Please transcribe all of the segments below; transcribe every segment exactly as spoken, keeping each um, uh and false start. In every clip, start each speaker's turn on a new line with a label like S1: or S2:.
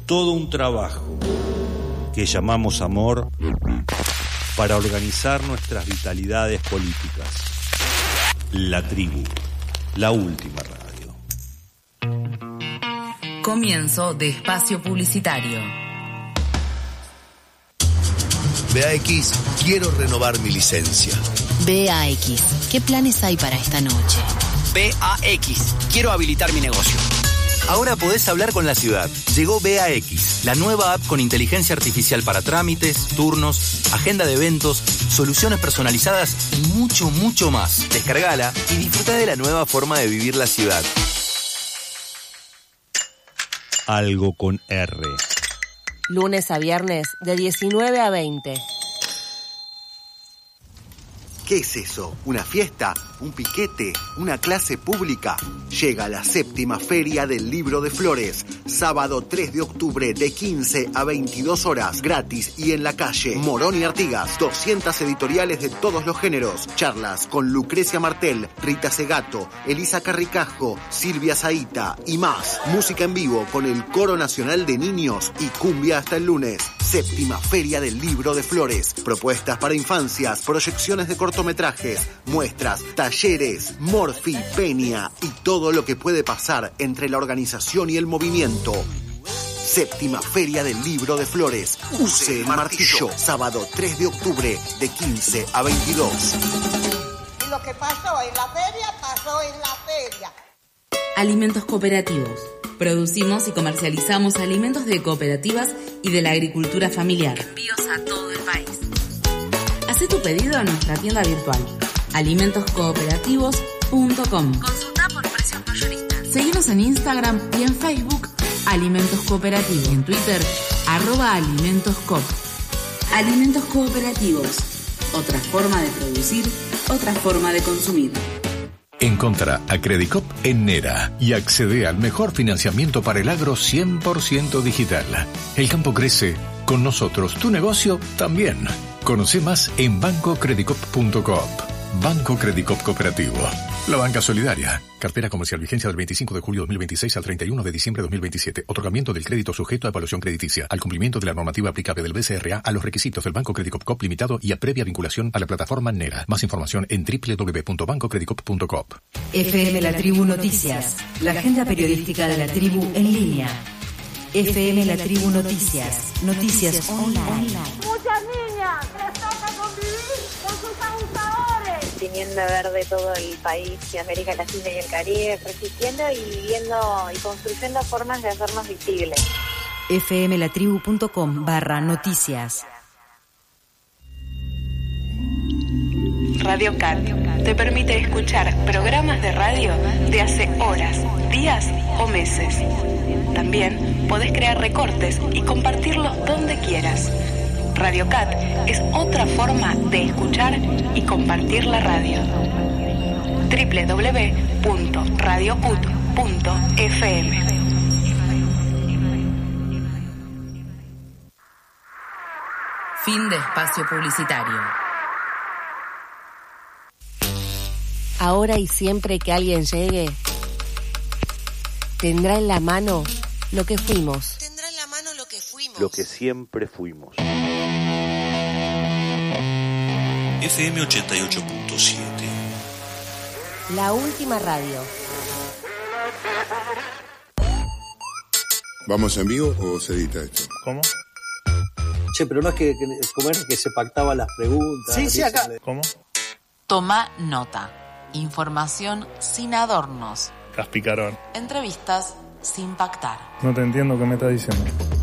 S1: todo un trabajo que llamamos amor para organizar nuestras vitalidades políticas. La Tribu, la última radio.
S2: Comienzo de espacio publicitario.
S3: B A X, quiero renovar mi licencia.
S4: B A X, ¿qué planes hay para esta noche?
S5: B A X, quiero habilitar mi negocio. Ahora podés hablar con la ciudad. Llegó B A X, la nueva app con inteligencia artificial para trámites, turnos, agenda de eventos, soluciones personalizadas y mucho, mucho más. Descargala y disfruta de la nueva forma de vivir la ciudad.
S1: Algo con R.
S6: Lunes a viernes de diecinueve a veinte.
S7: ¿Qué es eso? ¿Una fiesta? ¿Un piquete? ¿Una clase pública? Llega la séptima Feria del Libro de Flores, sábado tres de octubre de quince a veintidós horas, gratis y en la calle. Morón y Artigas, doscientas editoriales de todos los géneros, charlas con Lucrecia Martel, Rita Segato, Elisa Carricajo, Silvia Zaita y más. Música en vivo con el Coro Nacional de Niños y cumbia hasta el lunes. Séptima Feria del Libro de Flores, propuestas para infancias, proyecciones de cortometrajes, muestras, talleres, Morfi, Peña y todo lo que puede pasar entre la organización y el movimiento. Séptima Feria del Libro de Flores, Use el Martillo, sábado tres de octubre de quince a veintidós.
S8: Y lo que pasó en la feria, pasó en la feria.
S2: Alimentos cooperativos. Producimos y comercializamos alimentos de cooperativas y de la agricultura familiar. Envíos a todo el país. Haz tu pedido en nuestra tienda virtual, alimentos cooperativos punto com. Consulta por precios mayoristas. Seguinos en Instagram y en Facebook, Alimentos Cooperativos. Y en Twitter, arroba alimentoscoop. Alimentos cooperativos. Otra forma de producir, otra forma de consumir.
S9: Encontrá a Credicop en Nera y accede al mejor financiamiento para el agro cien por ciento digital. El campo crece, con nosotros tu negocio también. Conoce más en banco credicop punto coop. Banco Credicop Cooperativo. La banca solidaria. Cartera comercial, vigencia del veinticinco de julio de dos mil veintiséis al treinta y uno de diciembre de dos mil veintisiete. Otorgamiento del crédito sujeto a evaluación crediticia. Al cumplimiento de la normativa aplicable del B C R A a los requisitos del Banco Credicop Coop Limitado y a previa vinculación a la plataforma Nera. Más información en doble u doble u doble u punto banco credicop punto coop.
S4: F M La Tribu Noticias. La agenda periodística de la tribu en línea. F M La Tribu Noticias. Noticias online.
S8: Muchas niñas les toca convivir con sus abusadores.
S10: Teniendo a ver de todo el país y América Latina y el Caribe, resistiendo y viviendo y construyendo formas de hacernos visibles.
S4: F M La Tribu punto com barra noticias.
S11: Radio Cat te permite escuchar programas de radio de hace horas, días o meses. También podés crear recortes y compartirlos donde quieras. Radio Cat es otra forma de escuchar y compartir la radio. doble u doble u doble u punto radio cut punto f m.
S2: Fin de espacio publicitario.
S6: Ahora y siempre que alguien llegue, tendrá en la mano lo que fuimos.
S12: Tendrá en la mano lo que fuimos.
S1: Lo que siempre fuimos. F M ochenta y ocho punto siete.
S6: La última radio.
S13: ¿Vamos en vivo o se edita esto?
S14: ¿Cómo?
S15: Che, pero no es que, que, ¿cómo era? Que se pactaban las preguntas.
S14: Sí, sí, acá. ¿Cómo?
S2: Toma nota. Información sin adornos.
S14: Caspicarón.
S2: Entrevistas sin pactar.
S14: No te entiendo qué me estás diciendo.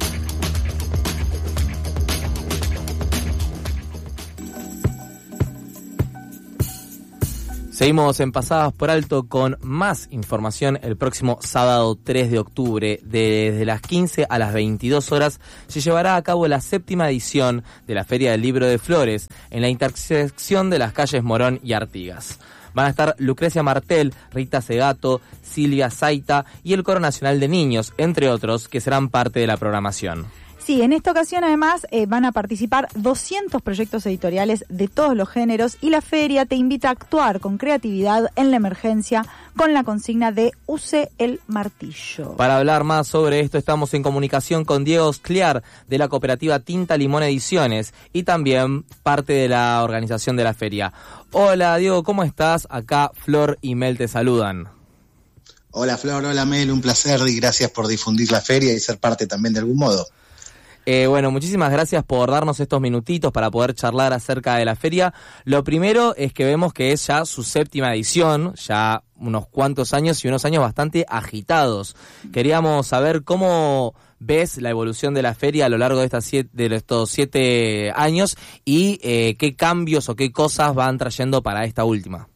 S16: Seguimos en Pasadas por Alto con más información el próximo sábado tres de octubre. Desde las quince a las veintidós horas se llevará a cabo la séptima edición de la Feria del Libro de Flores en la intersección de las calles Morón y Artigas. Van a estar Lucrecia Martel, Rita Segato, Silvia Zaita y el Coro Nacional de Niños, entre otros, que serán parte de la programación.
S17: Sí, en esta ocasión además eh, van a participar doscientos proyectos editoriales de todos los géneros y la feria te invita a actuar con creatividad en la emergencia con la consigna de use el martillo.
S16: Para hablar más sobre esto estamos en comunicación con Diego Scliar de la cooperativa Tinta Limón Ediciones y también parte de la organización de la feria. Hola Diego, ¿cómo estás? Acá Flor y Mel te saludan.
S18: Hola Flor, hola Mel, un placer y gracias por difundir la feria y ser parte también de algún modo.
S16: Eh, bueno, muchísimas gracias por darnos estos minutitos para poder charlar acerca de la feria. Lo primero es que vemos que es ya su séptima edición, ya unos cuantos años y unos años bastante agitados. Queríamos saber cómo ves la evolución de la feria a lo largo de, estas siete, de estos siete años y eh, qué cambios o qué cosas van trayendo para esta última.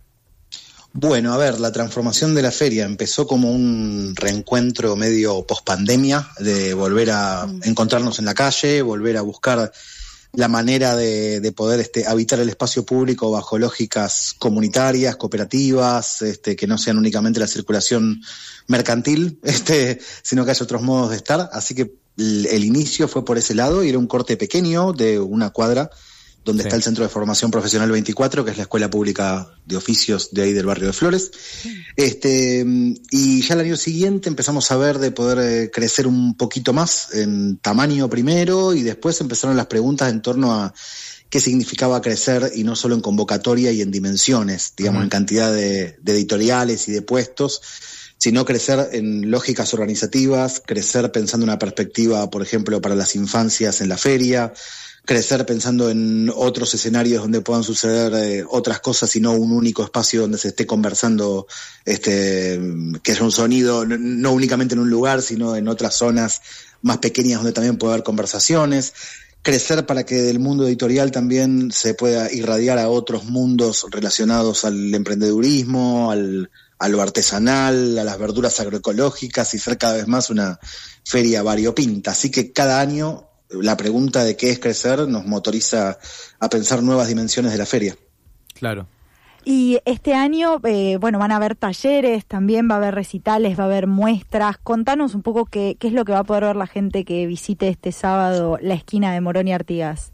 S18: Bueno, a ver, la transformación de la feria empezó como un reencuentro medio post-pandemia, de volver a encontrarnos en la calle, volver a buscar la manera de, de poder este, habitar el espacio público bajo lógicas comunitarias, cooperativas, este, que no sean únicamente la circulación mercantil, este, sino que haya otros modos de estar. Así que el, el inicio fue por ese lado y era un corte pequeño de una cuadra donde sí. está el Centro de Formación Profesional veinticuatro, que es la escuela pública de oficios de ahí del barrio de Flores. Este, y ya el año siguiente empezamos a ver de poder eh, crecer un poquito más en tamaño primero, y después empezaron las preguntas en torno a qué significaba crecer, y no solo en convocatoria y en dimensiones, digamos, uh-huh. en cantidad de, de editoriales y de puestos, sino crecer en lógicas organizativas, crecer pensando en una perspectiva, por ejemplo, para las infancias en la feria, crecer pensando en otros escenarios donde puedan suceder eh, otras cosas y no un único espacio donde se esté conversando, este, que haya un sonido, no, no únicamente en un lugar, sino en otras zonas más pequeñas donde también puede haber conversaciones. Crecer para que del mundo editorial también se pueda irradiar a otros mundos relacionados al emprendedurismo, al, a lo artesanal, a las verduras agroecológicas, y ser cada vez más una feria variopinta. Así que cada año la pregunta de qué es crecer nos motoriza a pensar nuevas dimensiones de la feria.
S16: Claro.
S17: Y este año, eh, bueno, van a haber talleres, también va a haber recitales, va a haber muestras. Contanos un poco qué, qué es lo que va a poder ver la gente que visite este sábado la esquina de Morón y Artigas.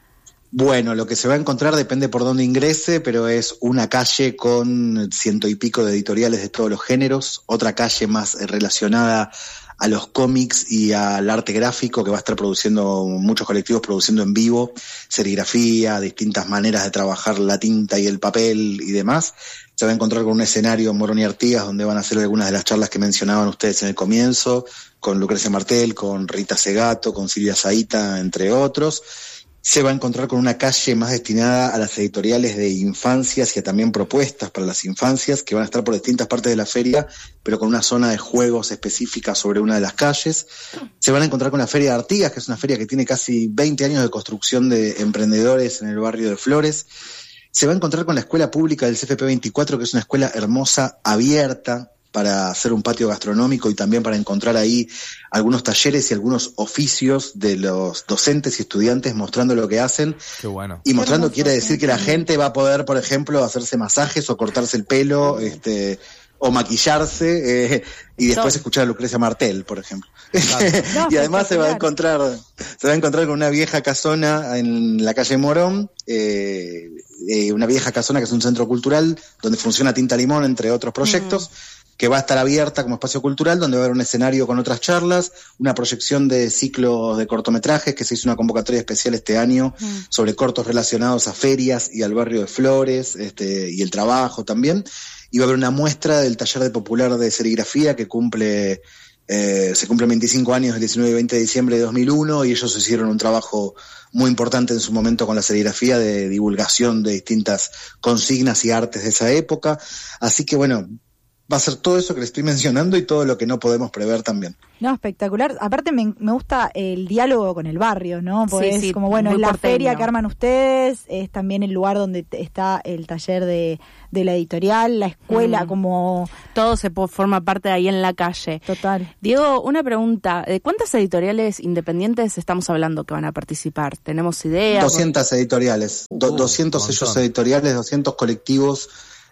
S18: Bueno, lo que se va a encontrar depende por dónde ingrese, pero es una calle con ciento y pico de editoriales de todos los géneros, otra calle más relacionada a los cómics y al arte gráfico, que va a estar produciendo, muchos colectivos produciendo en vivo, serigrafía, distintas maneras de trabajar la tinta y el papel y demás. Se va a encontrar con un escenario en Morón y Artigas, donde van a hacer algunas de las charlas que mencionaban ustedes en el comienzo, con Lucrecia Martel, con Rita Segato, con Silvia Zaita, entre otros. Se va a encontrar con una calle más destinada a las editoriales de infancias y a también propuestas para las infancias, que van a estar por distintas partes de la feria, pero con una zona de juegos específica sobre una de las calles. Se van a encontrar con la Feria de Artigas, que es una feria que tiene casi veinte años de construcción de emprendedores en el barrio de Flores. Se va a encontrar con la Escuela Pública del C F P veinticuatro, que es una escuela hermosa, abierta, para hacer un patio gastronómico y también para encontrar ahí algunos talleres y algunos oficios de los docentes y estudiantes mostrando lo que hacen.
S16: Qué bueno.
S18: Y mostrando quiere decir que la gente va a poder, por ejemplo, hacerse masajes o cortarse el pelo, este, o maquillarse, eh, y después escuchar a Lucrecia Martel, por ejemplo. Claro. Y además se va a encontrar, se va a encontrar con una vieja casona en la calle Morón, eh, eh, una vieja casona que es un centro cultural donde funciona Tinta Limón, entre otros proyectos. Mm. Que va a estar abierta como espacio cultural, donde va a haber un escenario con otras charlas, una proyección de ciclos de cortometrajes, que se hizo una convocatoria especial este año mm. sobre cortos relacionados a ferias y al barrio de Flores, este, y el trabajo también. Y va a haber una muestra del taller de popular de serigrafía que cumple, eh, se cumplen veinticinco años el diecinueve y veinte de diciembre de dos mil uno, y ellos hicieron un trabajo muy importante en su momento con la serigrafía de divulgación de distintas consignas y artes de esa época. Así que bueno, va a ser todo eso que le estoy mencionando y todo lo que no podemos prever también.
S17: No, espectacular. Aparte me, me gusta el diálogo con el barrio, ¿no? Porque sí, es sí, como, bueno, es la porteño. Feria que arman ustedes, es también el lugar donde está el taller de, de la editorial, la escuela, mm. como...
S19: Todo se forma parte de ahí en la calle.
S17: Total.
S19: Diego, una pregunta. ¿De cuántas editoriales independientes estamos hablando que van a participar? ¿Tenemos ideas?
S18: doscientas editoriales, uh, Do, doscientos sellos editoriales, doscientos colectivos,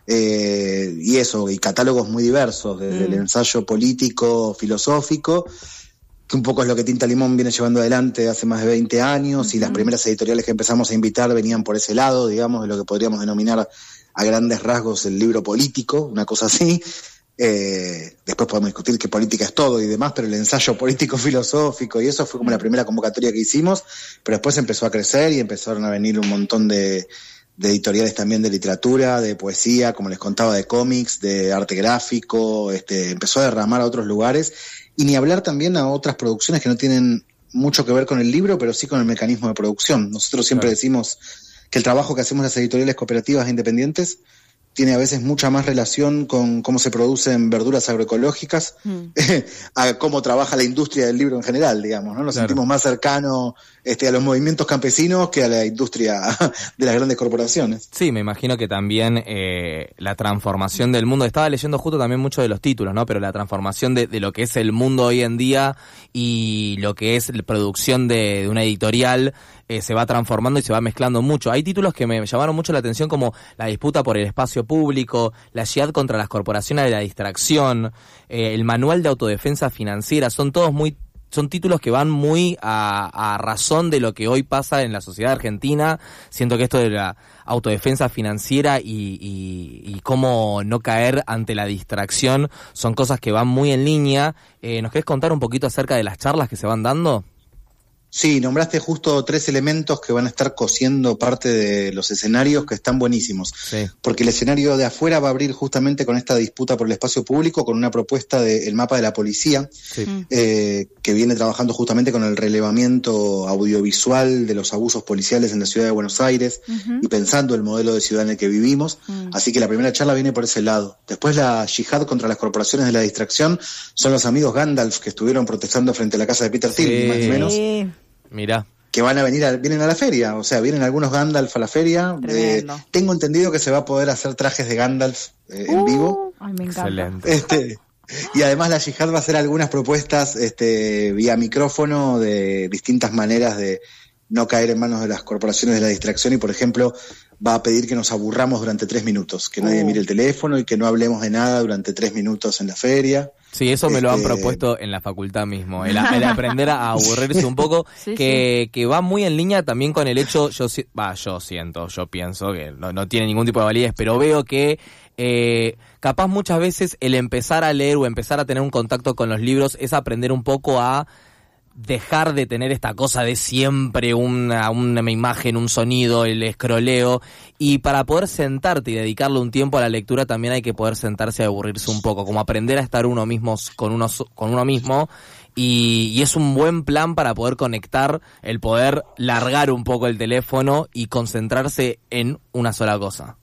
S18: Eh, y eso, y catálogos muy diversos, desde mm. el ensayo político, filosófico, que un poco es lo que Tinta Limón viene llevando adelante hace más de veinte años, uh-huh. y las primeras editoriales que empezamos a invitar venían por ese lado, digamos, de lo que podríamos denominar a grandes rasgos el libro político, una cosa así. Eh, después podemos discutir que política es todo y demás, pero el ensayo político-filosófico y eso fue como la primera convocatoria que hicimos, pero después empezó a crecer y empezaron a venir un montón de, de editoriales también de literatura, de poesía, como les contaba, de cómics, de arte gráfico, este, empezó a derramar a otros lugares. Y ni hablar también a otras producciones que no tienen mucho que ver con el libro, pero sí con el mecanismo de producción. Nosotros siempre claro. decimos que el trabajo que hacemos las editoriales cooperativas e independientes tiene a veces mucha más relación con cómo se producen verduras agroecológicas, mm. a cómo trabaja la industria del libro en general, digamos, ¿no? Nos claro. sentimos más cercanos este, a los movimientos campesinos que a la industria de las grandes corporaciones.
S16: Sí, me imagino que también eh, la transformación del mundo, estaba leyendo justo también mucho de los títulos, ¿no? Pero la transformación de, de lo que es el mundo hoy en día y lo que es la producción de, de una editorial eh, se va transformando y se va mezclando mucho. Hay títulos que me llamaron mucho la atención, como la disputa por el espacio público, la jihad contra las corporaciones de la distracción, eh, el manual de autodefensa financiera, son todos muy son títulos que van muy a, a razón de lo que hoy pasa en la sociedad argentina. Siento que esto de la autodefensa financiera y, y, y cómo no caer ante la distracción son cosas que van muy en línea. Eh, ¿Nos querés contar un poquito acerca de las charlas que se van dando?
S18: Sí, nombraste justo tres elementos que van a estar cosiendo parte de los escenarios que están buenísimos. Sí. Porque el escenario de afuera va a abrir justamente con esta disputa por el espacio público, con una propuesta del mapa de la policía, sí. eh, que viene trabajando justamente con el relevamiento audiovisual de los abusos policiales en la ciudad de Buenos Aires, uh-huh. y pensando el modelo de ciudad en el que vivimos. Uh-huh. Así que la primera charla viene por ese lado. Después la yihad contra las corporaciones de la distracción son los amigos Gandalf que estuvieron protestando frente a la casa de Peter sí. Thiel, más o menos. Sí.
S16: Mirá.
S18: Que van a venir, a, vienen a la feria, o sea, vienen algunos Gandalf a la feria. Eh, tengo entendido que se va a poder hacer trajes de Gandalf eh, uh, en vivo.
S17: Ay, me encanta.
S16: Excelente.
S18: Este, y además la yihad va a hacer algunas propuestas este, vía micrófono de distintas maneras de no caer en manos de las corporaciones de la distracción y, por ejemplo, va a pedir que nos aburramos durante tres minutos, que nadie uh. mire el teléfono y que no hablemos de nada durante tres minutos en la feria.
S16: Sí, eso me este... lo han propuesto en la facultad mismo, el, el aprender a aburrirse un poco, sí, que, sí. que va muy en línea también con el hecho, yo va, yo siento, yo pienso que no, no tiene ningún tipo de validez, pero veo que eh, capaz muchas veces el empezar a leer o empezar a tener un contacto con los libros es aprender un poco a dejar de tener esta cosa de siempre una, una imagen, un sonido, el escroleo, y para poder sentarte y dedicarle un tiempo a la lectura también hay que poder sentarse a aburrirse un poco, como aprender a estar uno mismo con uno, con uno mismo, y, y es un buen plan para poder conectar, el poder largar un poco el teléfono y concentrarse en una sola cosa.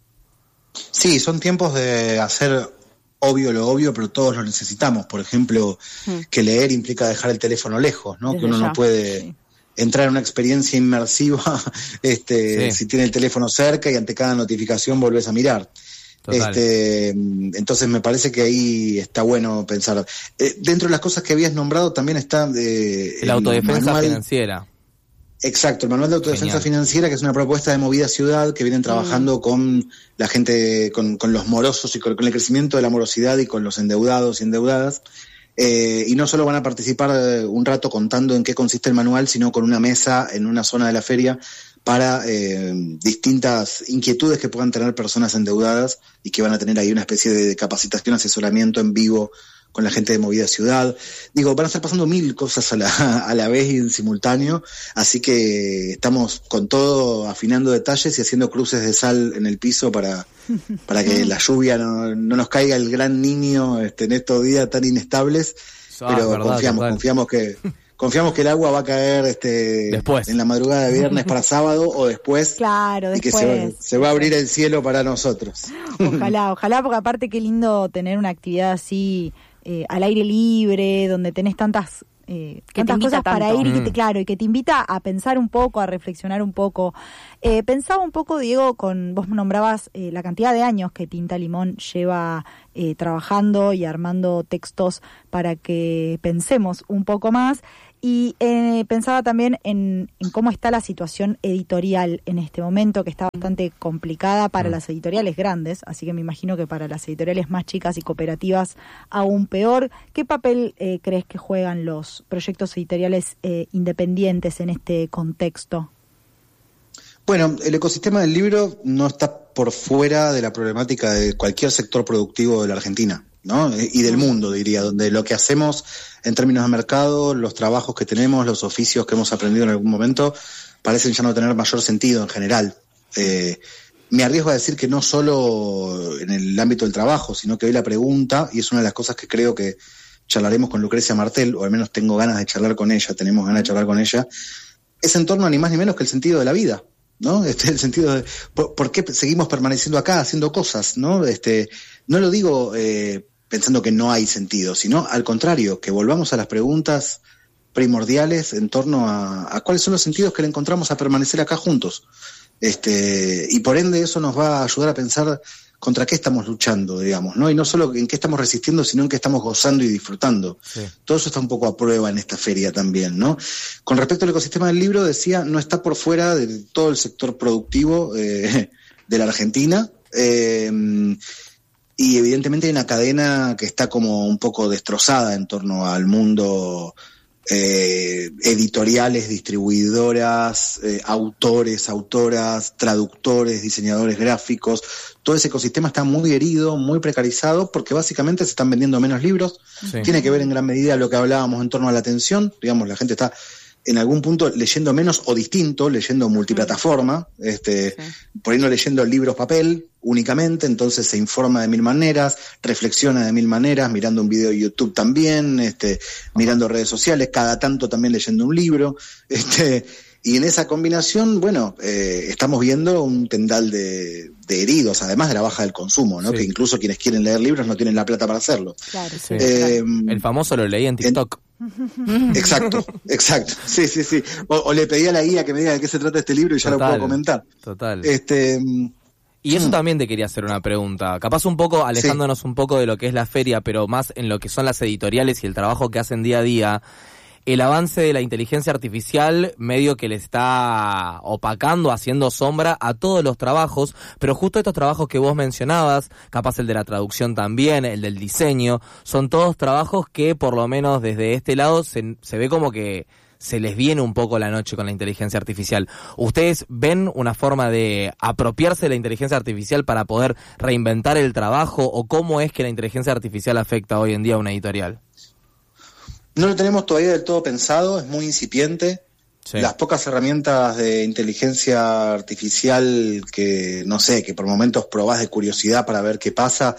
S18: Sí, son tiempos de hacer obvio lo obvio, pero todos lo necesitamos. Por ejemplo, mm. que leer implica dejar el teléfono lejos, ¿no? Desde que uno ya. no puede sí. entrar en una experiencia inmersiva este, sí. si tiene el teléfono cerca y ante cada notificación volvés a mirar. Total. Este, entonces me parece que ahí está bueno pensar. Eh, dentro de las cosas que habías nombrado también está eh,
S16: la autodefensa manual, financiera.
S18: Exacto, el manual de autodefensa Genial. financiera, que es una propuesta de Movida Ciudad que vienen trabajando mm. con la gente, con, con los morosos y con, con el crecimiento de la morosidad y con los endeudados y endeudadas. Eh, y no solo van a participar eh, un rato contando en qué consiste el manual, sino con una mesa en una zona de la feria para eh, distintas inquietudes que puedan tener personas endeudadas y que van a tener ahí una especie de capacitación, asesoramiento en vivo con la gente de Movida Ciudad. Digo, van a estar pasando mil cosas a la, a la vez y en simultáneo, así que estamos con todo afinando detalles y haciendo cruces de sal en el piso para, para que la lluvia no, no nos caiga el gran niño este, en estos días tan inestables, ah, pero verdad, confiamos, total. confiamos que... Confiamos que el agua va a caer este después. En la madrugada de viernes para sábado o después.
S17: Claro, después.
S18: Y que se, se va a abrir el cielo para nosotros.
S17: Ojalá, ojalá, porque aparte qué lindo tener una actividad así eh, al aire libre, donde tenés tantas eh, tantas cosas tanto. para ir y que te, claro, y que te invita a pensar un poco, a reflexionar un poco. Eh, pensaba un poco, Diego, con vos nombrabas eh, la cantidad de años que Tinta Limón lleva eh, trabajando y armando textos para que pensemos un poco más. Y eh, pensaba también en, en cómo está la situación editorial en este momento, que está bastante complicada para las editoriales grandes, así que me imagino que para las editoriales más chicas y cooperativas aún peor. ¿Qué papel eh, crees que juegan los los proyectos editoriales eh, independientes en este contexto?
S18: Bueno, el ecosistema del libro no está por fuera de la problemática de cualquier sector productivo de la Argentina, ¿no? Y del mundo, diría, donde lo que hacemos en términos de mercado, los trabajos que tenemos, los oficios que hemos aprendido en algún momento, parecen ya no tener mayor sentido en general. Eh, me arriesgo a decir que no solo en el ámbito del trabajo, sino que hoy la pregunta, y es una de las cosas que creo que charlaremos con Lucrecia Martel, o al menos tengo ganas de charlar con ella, tenemos ganas de charlar con ella, es en torno a ni más ni menos que el sentido de la vida, ¿no? Este, el sentido de por, por qué seguimos permaneciendo acá haciendo cosas, ¿no? Este, no lo digo eh, pensando que no hay sentido, sino al contrario, que volvamos a las preguntas primordiales en torno a, a cuáles son los sentidos que le encontramos a permanecer acá juntos. Este, y por ende eso nos va a ayudar a pensar contra qué estamos luchando, digamos, ¿no? Y no solo en qué estamos resistiendo, sino en qué estamos gozando y disfrutando. Sí. Todo eso está un poco a prueba en esta feria también, ¿no? Con respecto al ecosistema del libro, decía, no está por fuera de todo el sector productivo eh, de la Argentina, eh, y evidentemente hay una cadena que está como un poco destrozada en torno al mundo Eh, editoriales, distribuidoras, eh, autores, autoras, traductores, diseñadores gráficos. Todo ese ecosistema está muy herido, muy precarizado, porque básicamente se están vendiendo menos libros. Sí. Tiene que ver en gran medida lo que hablábamos en torno a la atención. Digamos, la gente está en algún punto leyendo menos o distinto, leyendo multiplataforma, este, sí. por ahí no leyendo libros papel únicamente, entonces se informa de mil maneras, reflexiona de mil maneras, mirando un video de YouTube también, este, mirando redes sociales, cada tanto también leyendo un libro, este, y en esa combinación, bueno, eh, estamos viendo un tendal de, de heridos, además de la baja del consumo, ¿no? Sí. Que incluso quienes quieren leer libros no tienen la plata para hacerlo. Claro, sí. eh,
S16: El famoso lo leí en TikTok.
S18: En, exacto, exacto. Sí, sí, sí. O, o le pedí a la guía que me diga de qué se trata este libro y ya total, lo puedo comentar.
S16: Total.
S18: Este,
S16: y eso también te quería hacer una pregunta. Capaz un poco, alejándonos sí. un poco de lo que es la feria, pero más en lo que son las editoriales y el trabajo que hacen día a día. El avance de la inteligencia artificial medio que le está opacando, haciendo sombra a todos los trabajos, pero justo estos trabajos que vos mencionabas, capaz el de la traducción también, el del diseño, son todos trabajos que por lo menos desde este lado se, se ve como que se les viene un poco la noche con la inteligencia artificial. ¿Ustedes ven una forma de apropiarse de la inteligencia artificial para poder reinventar el trabajo, o cómo es que la inteligencia artificial afecta hoy en día a una editorial?
S18: No lo tenemos todavía del todo pensado, es muy incipiente. Sí. Las pocas herramientas de inteligencia artificial que, no sé, que por momentos probás de curiosidad para ver qué pasa,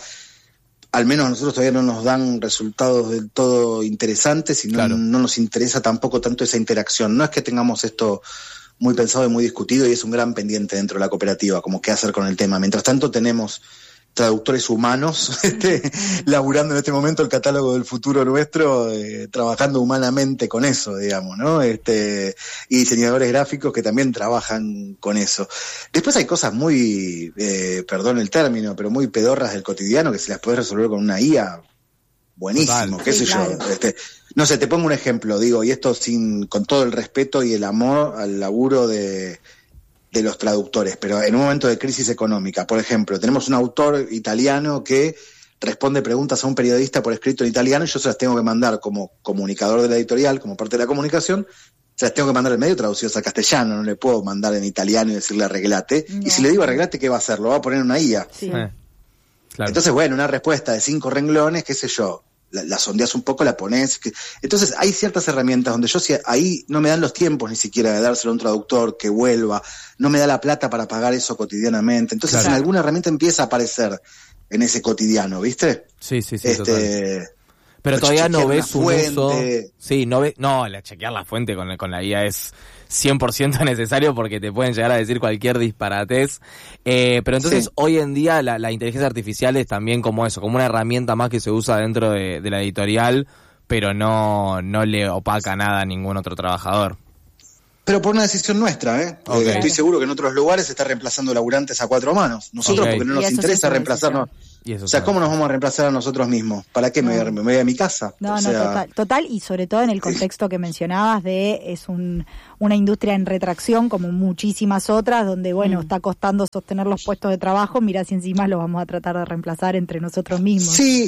S18: al menos a nosotros todavía no nos dan resultados del todo interesantes y no, claro. no nos interesa tampoco tanto esa interacción. No es que tengamos esto muy pensado y muy discutido, y es un gran pendiente dentro de la cooperativa, como qué hacer con el tema. Mientras tanto tenemos traductores humanos este, laburando en este momento el catálogo del futuro nuestro, eh, trabajando humanamente con eso, digamos, ¿no? Este, y diseñadores gráficos que también trabajan con eso. Después hay cosas muy, eh, perdón el término, pero muy pedorras del cotidiano que se las puede resolver con una I A. Buenísimo, Total. qué sí, sé claro. yo. Este, no sé, te pongo un ejemplo, digo, y esto sin, con todo el respeto y el amor al laburo de de los traductores, pero en un momento de crisis económica, por ejemplo, tenemos un autor italiano que responde preguntas a un periodista por escrito en italiano y yo se las tengo que mandar como comunicador de la editorial, como parte de la comunicación, se las tengo que mandar en medio traducidos al castellano, no le puedo mandar en italiano y decirle arreglate, no. y si le digo arreglate, ¿qué va a hacer? Lo va a poner en una I A. Sí. Eh, claro. Entonces, bueno, una respuesta de cinco renglones, qué sé yo, La, la sondeas un poco, la pones. Que... Entonces hay ciertas herramientas donde yo si ahí no me dan los tiempos ni siquiera de dárselo a un traductor que vuelva, no me da la plata para pagar eso cotidianamente. Entonces claro. en alguna herramienta empieza a aparecer en ese cotidiano, ¿viste?
S16: Sí, sí, sí.
S18: Este,
S16: total. Pero todavía no ves un uso. Sí, no ves. No, la chequear la fuente con, con la I A es cien por ciento necesario porque te pueden llegar a decir cualquier disparatez. Eh, pero entonces, sí. hoy en día, la, la inteligencia artificial es también como eso, como una herramienta más que se usa dentro de, de la editorial, pero no, no le opaca nada a ningún otro trabajador.
S18: Pero por una decisión nuestra, ¿eh? Okay. Eh, estoy seguro que en otros lugares se está reemplazando laburantes a cuatro manos. Nosotros, okay. porque no nos interesa reemplazarnos. O sea, ¿cómo nos vamos a reemplazar a nosotros mismos? ¿Para qué? No. ¿Me, me voy a mi casa?
S17: No,
S18: o
S17: no,
S18: sea...
S17: total, total, y sobre todo en el contexto que mencionabas de es un una industria en retracción como muchísimas otras, donde, bueno, mm. está costando sostener los puestos de trabajo, mira si encima los vamos a tratar de reemplazar entre nosotros mismos.
S18: Sí,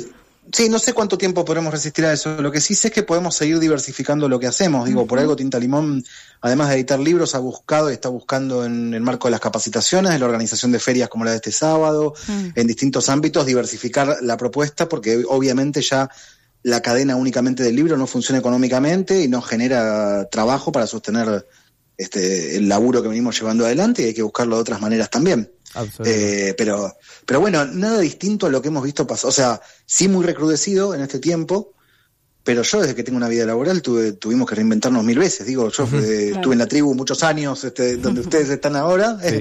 S18: Sí, no sé cuánto tiempo podremos resistir a eso. Lo que sí sé es que podemos seguir diversificando lo que hacemos. Digo, uh-huh. por algo Tinta Limón, además de editar libros, ha buscado y está buscando en el marco de las capacitaciones, en la organización de ferias como la de este sábado, uh-huh. en distintos ámbitos, diversificar la propuesta, porque obviamente ya la cadena únicamente del libro no funciona económicamente y no genera trabajo para sostener este el laburo que venimos llevando adelante, y hay que buscarlo de otras maneras también. Eh, pero, pero bueno, nada distinto a lo que hemos visto pasar. O sea, sí muy recrudecido en este tiempo, pero yo desde que tengo una vida laboral tuve, tuvimos que reinventarnos mil veces. Digo, yo uh-huh, eh, claro. estuve en la tribu muchos años, este, donde ustedes están ahora, sí.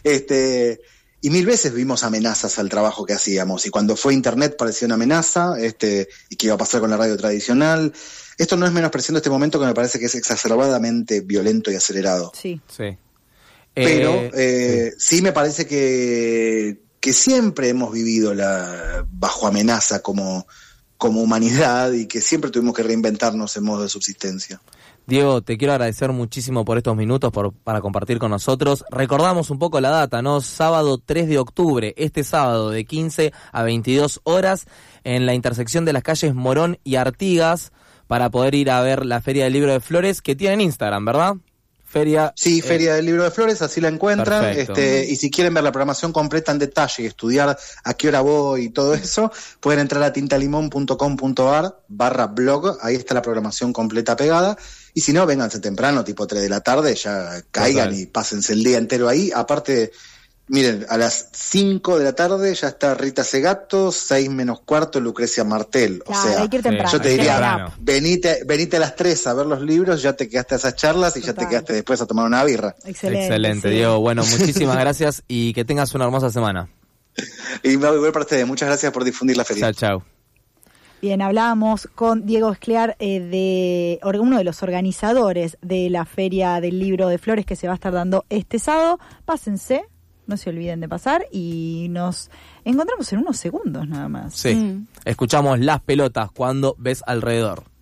S18: este, y mil veces vimos amenazas al trabajo que hacíamos. Y cuando fue internet parecía una amenaza, este, y qué iba a pasar con la radio tradicional. Esto no es menospreciando este momento que me parece que es exacerbadamente violento y acelerado.
S17: Sí,
S16: sí.
S18: Pero
S16: eh,
S18: eh, sí. sí me parece que, que siempre hemos vivido la bajo amenaza como, como humanidad, y que siempre tuvimos que reinventarnos en modo de subsistencia.
S16: Diego, te quiero agradecer muchísimo por estos minutos por, para compartir con nosotros. Recordamos un poco la data, ¿no? Sábado tres de octubre, este sábado de quince a veintidós horas, en la intersección de las calles Morón y Artigas, para poder ir a ver la Feria del Libro de Flores, que tienen Instagram, ¿verdad? Feria,
S18: sí,
S16: eh,
S18: Feria del Libro de Flores, así la encuentran.
S16: Perfecto.
S18: Este, y si quieren ver la programación completa en detalle y estudiar a qué hora voy y todo eso, pueden entrar a tintalimón punto com punto ar barra blog, ahí está la programación completa pegada. Y si no, vénganse temprano, tipo tres de la tarde, ya caigan Total. Y pásense el día entero ahí. Aparte, miren, a las cinco de la tarde ya está Rita Segato, seis menos cuarto Lucrecia Martel.
S17: Claro,
S18: o sea,
S17: hay que ir temprano,
S18: yo te diría,
S16: temprano.
S18: venite, venite a las tres a ver los libros, ya te quedaste a esas charlas y Total. Ya te quedaste después a tomar una birra.
S17: Excelente,
S16: Excelente,
S17: sí.
S16: Diego. Bueno, muchísimas gracias y que tengas una hermosa semana.
S18: Y me voy a volver para ustedes. Muchas gracias por difundir la feria.
S16: Chao, chao.
S17: Bien, hablábamos con Diego Esclear, eh, de uno de los organizadores de la Feria del Libro de Flores, que se va a estar dando este sábado. Pásense, no se olviden de pasar, y nos encontramos en unos segundos nada más.
S16: Sí, mm. Escuchamos Las Pelotas, Cuando Ves Alrededor.